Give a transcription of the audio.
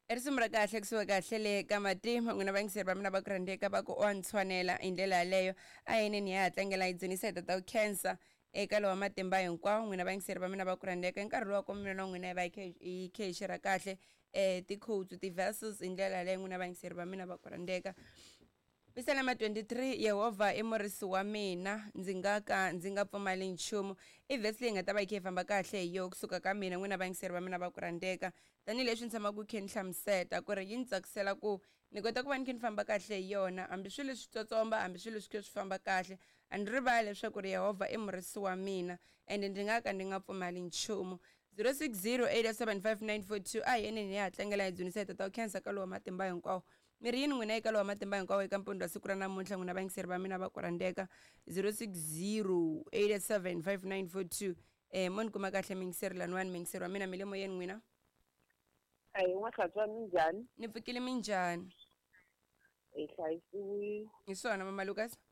Erisumra kahle kusuka kahle le kamatima ngina bangiseri ba mina ba kurandeka ba ku ontshwanela indlela leyo ayene ni ya tlangela idzoniseta ta cancer eka lo matimba hinkwawo n'wina bangiseri ba mina ba kurandeka nkarhi wa ku mina na n'wina va i cash ra kahle ti codes ti verses indlela leyo n'wina bangiseri ba mina ba kurandeka Bisalama 23 Yehova i murisi wa mina ndzi nga pfumali nchumu i verse leyi nga ta va yi kha yi famba kahle hi yo kusuka ka mina n'wina bangiseri va mina va ku rhandeka tanihileswi ni tshamaka khe ni hlamuseta ku ri yi ni tsakisela ku ni kota ku va ni kha ni famba kahle hi yona hambi swilo leswi tsotsomba hambi swilo leswi khe swi famba kahle a ni rivali leswaku ri Yehova i murisi wa mina ende ndzi nga ka ndi nga pfumali nchumu 0608759442 a hi yeni ni ya tlangela hi dzuniseta ta cancer ka lowa matimba hinkwawo miri yini n'wina eka lowa matimba hinkwawo eka mpundwa siku ra namuntlha n'wina vangiseri va mina va ku rhandeka 0608759442 mo ni kuma kahle mingiseri laniwani mingiseri wa mina mi le moyeni n'wina n'watlhantswa minjhani ni pfukile minjhani hi hlayisiwile hi swona mama Lucas